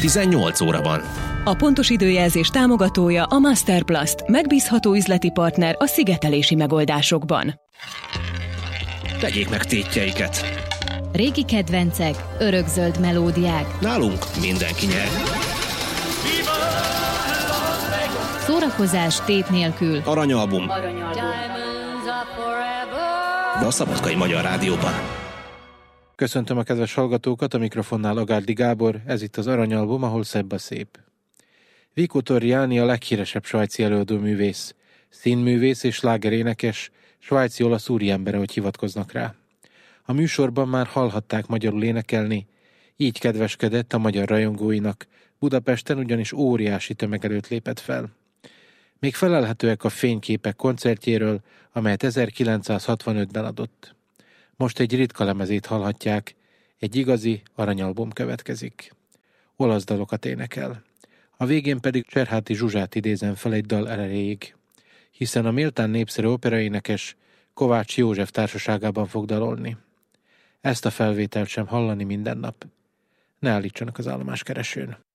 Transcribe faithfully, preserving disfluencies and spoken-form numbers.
tizennyolc óra van. A pontos időjelzés támogatója a Masterplast, megbízható üzleti partner a szigetelési megoldásokban. Tegyék meg tétjeiket. Régi kedvencek, örökzöld melódiák. Nálunk mindenki nyer. Szórakozás tét nélkül. Aranyalbum. Aranyalbum. De a Szabadkai Magyar Rádióban. Köszöntöm a kedves hallgatókat, a mikrofonnál Agárdi Gábor, ez itt az Aranyalbum, ahol szebb a szép. Vico Torriani a leghíresebb svájci előadóművész, színművész és slágerénekes, svájci-olasz úriember, ahogy hivatkoznak rá. A műsorban már hallhatták magyarul énekelni, így kedveskedett a magyar rajongóinak, Budapesten ugyanis óriási tömeg előtt lépett fel. Még felelhetőek a fényképek koncertjéről, amelyet ezerkilencszázhatvanötben adott. Most egy ritka lemezét hallhatják, egy igazi aranyalbum következik. Olasz dalokat énekel. A végén pedig Cserháti Zsuzsát idézem fel egy dal erejéig, hiszen a méltán népszerű operaénekes Kovács József társaságában fog dalolni. Ezt a felvételt sem hallani minden nap. Ne állítsanak az állomáskeresőn.